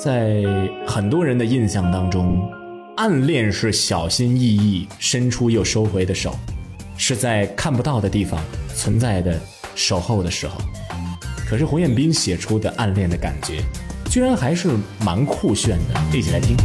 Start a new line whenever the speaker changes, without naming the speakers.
在很多人的印象当中，暗恋是小心翼翼伸出又收回的手，是在看不到的地方存在的守候的时候。可是胡彦斌写出的暗恋的感觉居然还是蛮酷炫的，一起来听。